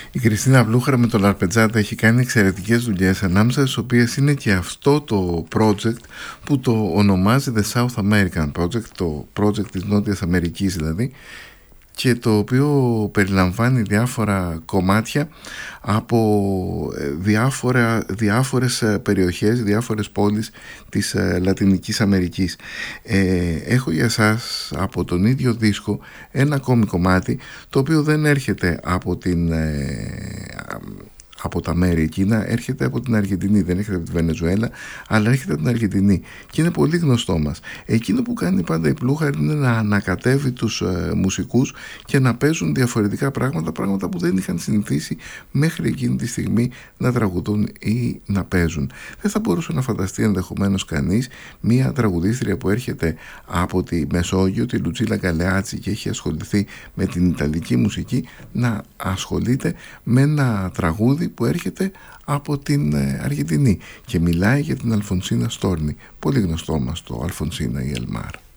Η Κριστίνα Βλούχαρα με τον Αρπετζάτα έχει κάνει εξαιρετικές δουλειές, ανάμεσα στις οποίες είναι και αυτό το project που το ονομάζει The South American Project, το project της Νότιας Αμερικής δηλαδή, και το οποίο περιλαμβάνει διάφορα κομμάτια από διάφορες περιοχές, διάφορες πόλεις της Λατινικής Αμερικής. Έχω για σας από τον ίδιο δίσκο ένα ακόμη κομμάτι, το οποίο δεν έρχεται από τα μέρη εκείνα, έρχεται από την Αργεντινή, δεν έρχεται από τη Βενεζουέλα, αλλά έρχεται από την Αργεντινή και είναι πολύ γνωστό μας. Εκείνο που κάνει πάντα η Πλούχαρη είναι να ανακατεύει τους μουσικούς και να παίζουν διαφορετικά πράγματα που δεν είχαν συνηθίσει μέχρι εκείνη τη στιγμή να τραγουδούν ή να παίζουν. Δεν θα μπορούσε να φανταστεί ενδεχομένως κανείς μία τραγουδίστρια που έρχεται από τη Μεσόγειο, τη Λουτσίλα Γκαλεάτσι, και έχει ασχοληθεί με την Ιταλική μουσική, να ασχολείται με ένα τραγούδι που έρχεται από την Αργεντινή και μιλάει για την Αλφονσίνα Στόρνη. Πολύ γνωστό μας το Αλφονσίνα ή Ελμάρ.